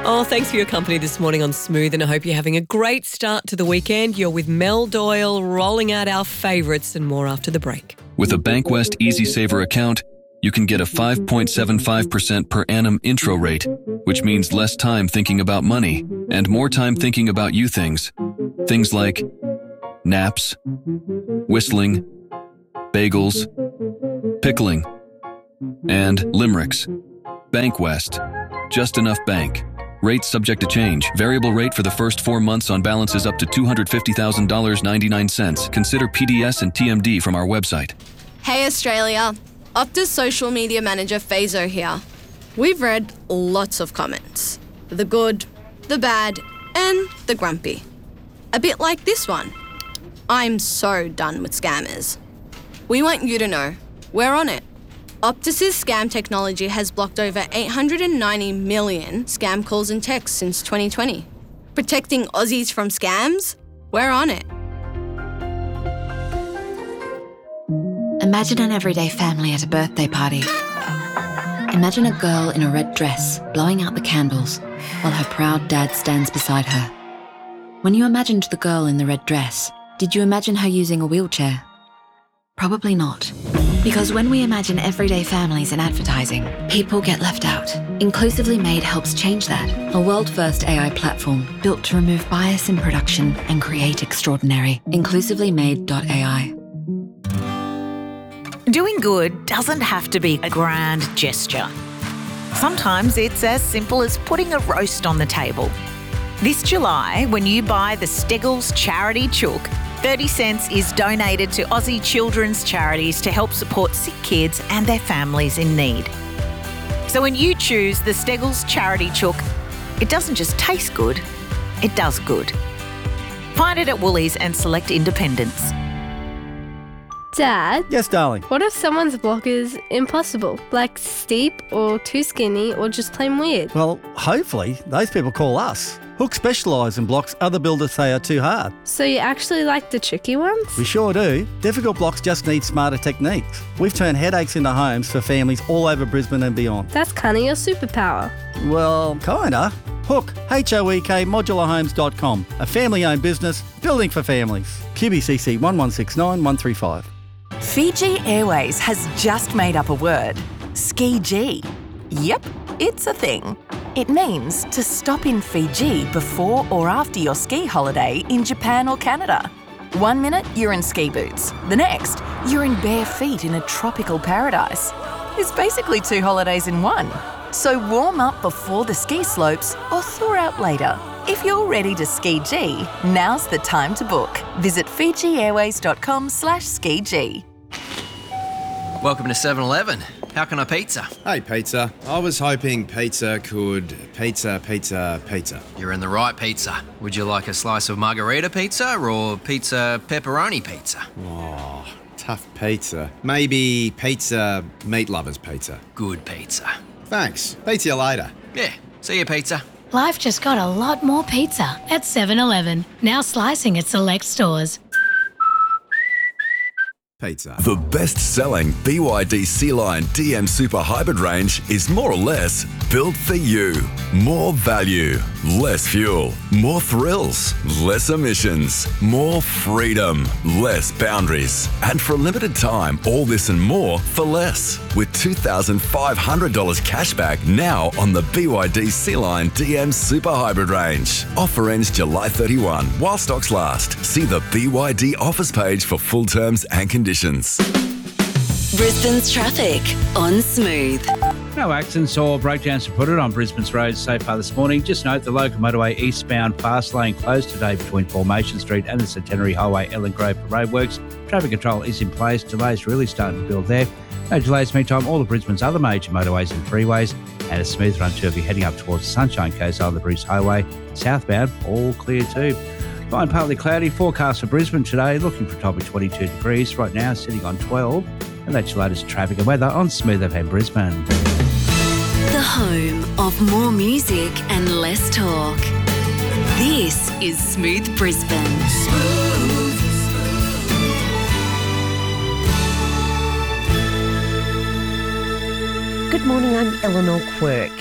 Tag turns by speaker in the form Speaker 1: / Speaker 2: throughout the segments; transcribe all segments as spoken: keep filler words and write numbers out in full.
Speaker 1: Oh, thanks for your company this morning on Smooth, and I hope you're having a great start to the weekend. You're with Mel Doyle, rolling out our favourites and more after the break.
Speaker 2: With a Bankwest Easy Saver account, you can get a five point seven five percent per annum intro rate, which means less time thinking about money and more time thinking about you things. Things like naps, whistling, bagels, pickling, and limericks. Bankwest. Just enough bank. Rates subject to change. Variable rate for the first four months on balances up to two hundred fifty thousand dollars and ninety-nine cents. Consider P D S and T M D from our website.
Speaker 3: Hey Australia, Optus social media manager Fazo here. We've read lots of comments. The good, the bad, and the grumpy. A bit like this one. I'm so done with scammers. We want you to know, we're on it. Optus's scam technology has blocked over eight hundred ninety million scam calls and texts since twenty twenty. Protecting Aussies from scams? We're on it.
Speaker 4: Imagine an everyday family at a birthday party. Imagine a girl in a red dress blowing out the candles while her proud dad stands beside her. When you imagined the girl in the red dress, did you imagine her using a wheelchair? Probably not. Because when we imagine everyday families in advertising, people get left out. Inclusively Made helps change that. A world-first A I platform built to remove bias in production and create extraordinary. inclusively made dot A I.
Speaker 5: Doing good doesn't have to be a grand gesture. Sometimes it's as simple as putting a roast on the table. This July, when you buy the Steggles Charity Chook, thirty cents is donated to Aussie children's charities to help support sick kids and their families in need. So when you choose the Steggles Charity Chook, it doesn't just taste good, it does good. Find it at Woolies and select independents.
Speaker 6: Dad?
Speaker 7: Yes, darling.
Speaker 6: What if someone's block is impossible, like steep or too skinny or just plain weird?
Speaker 7: Well, hopefully those people call us. Hook specialise in blocks other builders say are too hard.
Speaker 6: So you actually like the tricky ones?
Speaker 7: We sure do. Difficult blocks just need smarter techniques. We've turned headaches into homes for families all over Brisbane and beyond.
Speaker 6: That's kinda your superpower.
Speaker 7: Well, kinda. Hook, H O E K, modular homes dot com. A family-owned business, building for families. Q B C C one one six nine one three five.
Speaker 8: Fiji Airways has just made up a word, Ski-G. Yep, it's a thing. It means to stop in Fiji before or after your ski holiday in Japan or Canada. One minute you're in ski boots, the next you're in bare feet in a tropical paradise. It's basically two holidays in one. So warm up before the ski slopes or thaw out later. If you're ready to ski-G, now's the time to book. Visit fiji airways dot com slash ski-G.
Speaker 9: Welcome to seven eleven. How can I pizza?
Speaker 10: Hey, pizza. I was hoping pizza could... Pizza, pizza, pizza.
Speaker 9: You're in the right pizza. Would you like a slice of margarita pizza or pizza pepperoni pizza?
Speaker 10: Oh, tough pizza. Maybe pizza meat lovers pizza.
Speaker 9: Good pizza.
Speaker 10: Thanks. Pizza you later.
Speaker 9: Yeah, see you, pizza.
Speaker 11: Life just got a lot more pizza at seven eleven. Now slicing at select stores.
Speaker 10: Pizza.
Speaker 12: The best-selling B Y D C-Line D M Super Hybrid range is more or less built for you. More value, less fuel, more thrills, less emissions, more freedom, less boundaries. And for a limited time, all this and more for less. With two thousand five hundred dollars cashback now on the B Y D C-Line D M Super Hybrid range. Offer ends July thirty-first while stocks last. See the B Y D offers page for full terms and conditions.
Speaker 13: Brisbane's traffic on Smooth.
Speaker 14: No accidents or breakdowns reported on Brisbane's roads so far this morning. Just note the local motorway eastbound fast lane closed today between Formation Street and the Centenary Highway Ellen Grove for roadworks. Traffic control is in place. Delays really starting to build there. No delays meantime. All of Brisbane's other major motorways and freeways, and a smooth run too if you're heading up towards the Sunshine Coast on the Bruce Highway. Southbound, all clear too. Fine, partly cloudy. Forecast for Brisbane today, looking for a top of twenty-two degrees. Right now, sitting on twelve. And that's your latest traffic and weather on Smooth F M Brisbane.
Speaker 13: The home of more music and less talk. This is Smooth Brisbane. Smooth.
Speaker 15: Good morning, I'm Eleanor Quirk.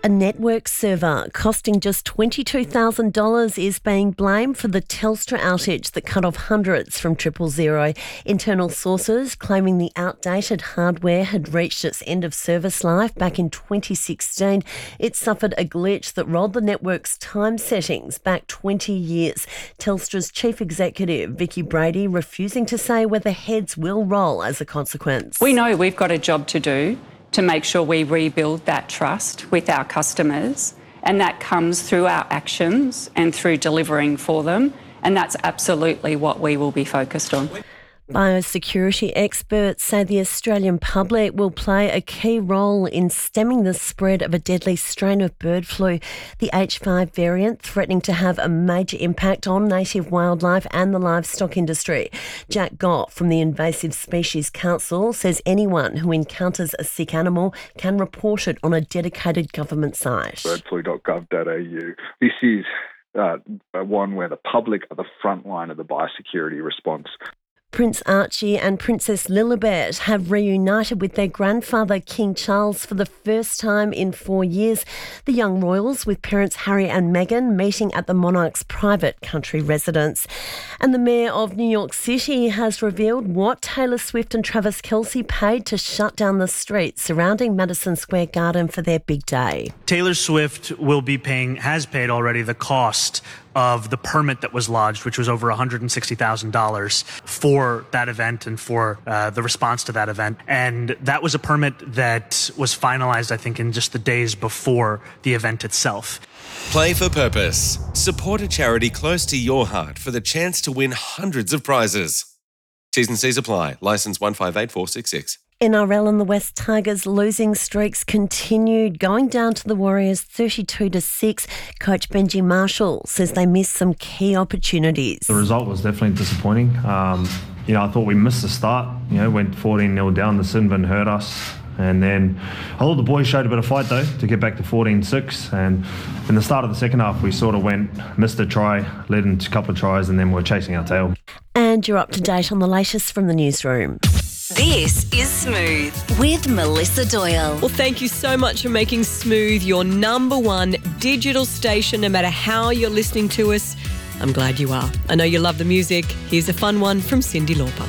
Speaker 15: A network server costing just twenty-two thousand dollars is being blamed for the Telstra outage that cut off hundreds from triple zero. Internal sources claiming the outdated hardware had reached its end of service life back in twenty sixteen. It suffered a glitch that rolled the network's time settings back twenty years. Telstra's chief executive, Vicky Brady, refusing to say whether heads will roll as a consequence.
Speaker 16: We know we've got a job to do to make sure we rebuild that trust with our customers, and that comes through our actions and through delivering for them, and that's absolutely what we will be focused on.
Speaker 15: Biosecurity experts say the Australian public will play a key role in stemming the spread of a deadly strain of bird flu, the H five variant threatening to have a major impact on native wildlife and the livestock industry. Jack Gott from the Invasive Species Council says anyone who encounters a sick animal can report it on a dedicated government site.
Speaker 17: bird flu dot gov dot a u. This is uh, one where the public are the front line of the biosecurity response.
Speaker 15: Prince Archie and Princess Lilibet have reunited with their grandfather, King Charles, for the first time in four years. The young royals, with parents Harry and Meghan, meeting at the monarch's private country residence. And the mayor of New York City has revealed what Taylor Swift and Travis Kelce paid to shut down the streets surrounding Madison Square Garden for their big day.
Speaker 18: Taylor Swift will be paying, has paid already, the cost of the permit that was lodged, which was over one hundred sixty thousand dollars for that event and for uh, the response to that event. And that was a permit that was finalized, I think, in just the days before the event itself.
Speaker 19: Play for purpose. Support a charity close to your heart for the chance to win hundreds of prizes. T's and C's apply. Licence one five eight four six six.
Speaker 15: N R L and the West Tigers losing streaks continued, going down to the Warriors thirty-two to six. Coach Benji Marshall says they missed some key opportunities.
Speaker 20: The result was definitely disappointing. Um, you know, I thought we missed the start. You know, went fourteen nil down. The sin bin hurt us. And then I thought the boys showed a bit of fight, though, to get back to fourteen six. And in the start of the second half, we sort of went, missed a try, led into a couple of tries, and then we're chasing our tail.
Speaker 15: And you're up to date on the latest from the newsroom.
Speaker 13: This is Smooth with Melissa Doyle.
Speaker 1: Well, thank you so much for making Smooth your number one digital station, no matter how you're listening to us. I'm glad you are. I know you love the music. Here's a fun one from Cyndi Lauper.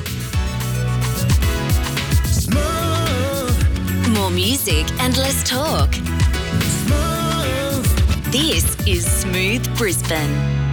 Speaker 13: More music and less talk. Smooth. This is Smooth Brisbane.